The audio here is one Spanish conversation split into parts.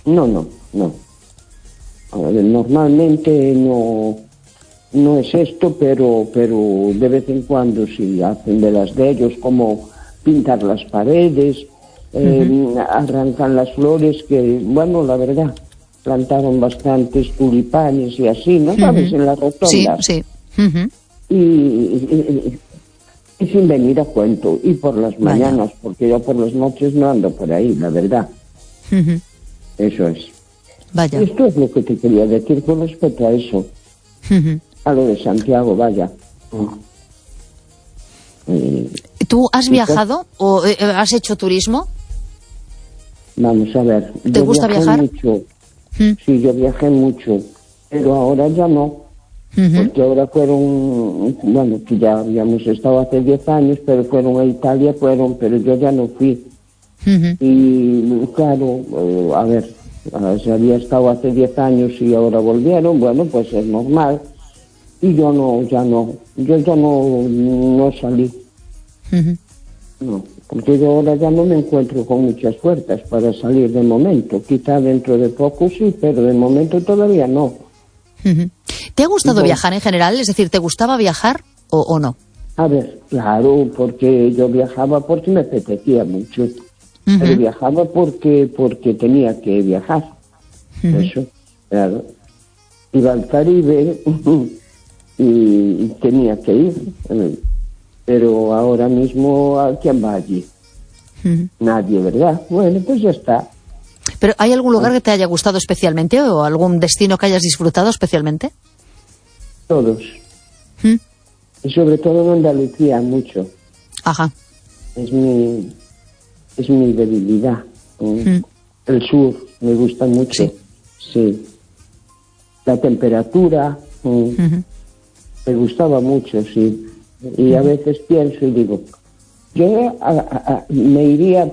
No. A ver, normalmente no es esto, pero de vez en cuando sí hacen de las de ellos, como pintar las paredes, arrancan las flores, que, bueno, la verdad, plantaron bastantes tulipanes y así, ¿no sabes? En las rotondas. Sí. Y sin venir a cuento, y por las mañanas, porque yo por las noches no ando por ahí, la verdad. Eso es. Vaya. Esto es lo que te quería decir con respecto a eso. A lo de Santiago, vaya. ¿Tú has viajado o has hecho turismo? Vamos a ver. ¿Te gusta viajar? Mucho. Sí, yo viajé mucho, pero ahora ya no. Porque ahora fueron, bueno, que ya habíamos estado hace 10 años, pero fueron a Italia, pero yo ya no fui. Y claro, a ver, si había estado hace 10 años y ahora volvieron, bueno, pues es normal. Y yo ya no salí. No, porque yo ahora ya no me encuentro con muchas fuerzas para salir de momento. Quizá dentro de poco sí, pero de momento todavía no. ¿Te ha gustado viajar en general? Es decir, ¿te gustaba viajar o no? A ver, claro, porque yo viajaba porque me apetecía mucho. Pero viajaba porque tenía que viajar. Eso, claro. Iba al Caribe y tenía que ir. Pero ahora mismo, ¿a quién va allí? Nadie, ¿verdad? Bueno, pues ya está. ¿Pero hay algún lugar que te haya gustado especialmente o algún destino que hayas disfrutado especialmente? Todos. Y sobre todo en Andalucía, mucho. Ajá. Es mi debilidad. El sur me gusta mucho. Sí. La temperatura me gustaba mucho, sí. Y a veces pienso y digo, yo me iría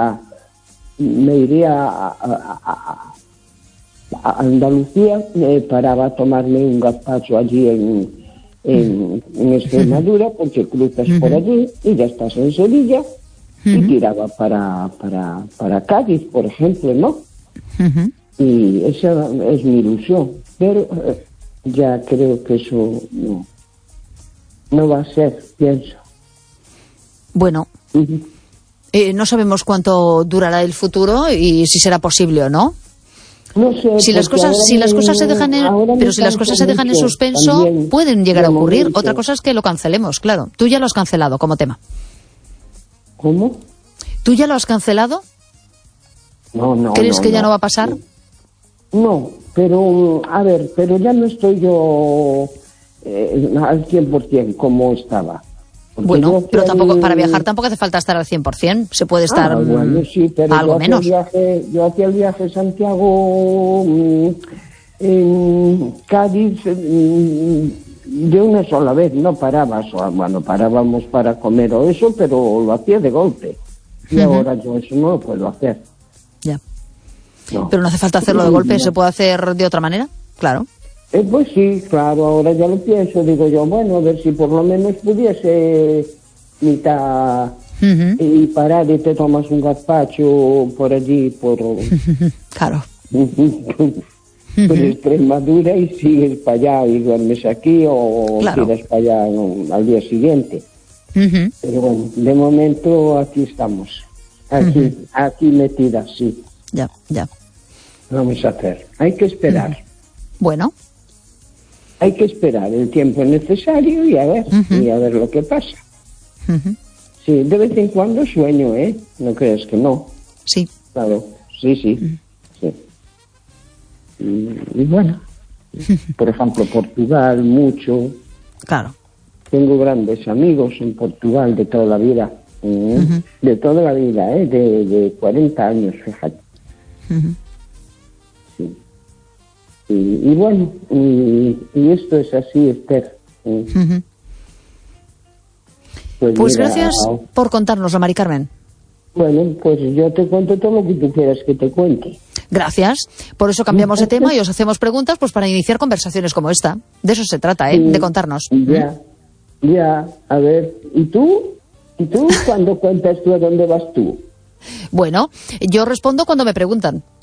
a Andalucía, paraba a tomarme un gazpacho allí en Extremadura, porque cruzas por allí y ya estás en Sevilla, y tiraba para Cádiz, por ejemplo, ¿no? Y esa es mi ilusión, pero ya creo que eso no va a ser, pienso. Bueno, no sabemos cuánto durará el futuro y si será posible o no. No sé, si las cosas se dejan en suspenso, también, pueden llegar a ocurrir. Momento. Otra cosa es que lo cancelemos, claro. Tú ya lo has cancelado como tema. ¿Cómo? ¿Tú ya lo has cancelado? No. ¿Crees que ya no va a pasar? No, pero a ver, pero ya no estoy yo al 100% como estaba. Bueno, pero tampoco para viajar tampoco hace falta estar al 100%, se puede estar bueno, sí, pero algo menos. Yo hacía el viaje Santiago en Cádiz de una sola vez, no parabas, bueno, parábamos para comer o eso, pero lo hacía de golpe. Y ahora yo eso no lo puedo hacer. Ya. No. Pero no hace falta hacerlo de golpe, ¿se puede hacer de otra manera? Claro. Pues sí, claro, ahora ya lo pienso, digo yo, bueno, a ver si por lo menos pudiese mitad y parar y te tomas un gazpacho por allí, por claro. por Extremadura y sigues para allá y duermes aquí o tiras para allá al día siguiente. Pero bueno, de momento aquí estamos, aquí metidas, sí. Ya. Vamos a hacer, hay que esperar. Bueno. Hay que esperar el tiempo necesario y a ver lo que pasa. Sí, de vez en cuando sueño, ¿eh? No creas que no. Sí. Claro, sí. Sí. Y bueno, por ejemplo, Portugal, mucho. Claro. Tengo grandes amigos en Portugal de toda la vida. De toda la vida, de 40 años, fíjate. Sí. Y bueno, y esto es así, Esther. Pues gracias por contárnoslo, Mari Carmen. Bueno, pues yo te cuento todo lo que tú quieras que te cuente. Gracias. Por eso cambiamos de tema y os hacemos preguntas pues para iniciar conversaciones como esta. De eso se trata, de contarnos. Ya. A ver, ¿y tú? ¿Cuándo cuentas tú a dónde vas tú? Bueno, yo respondo cuando me preguntan.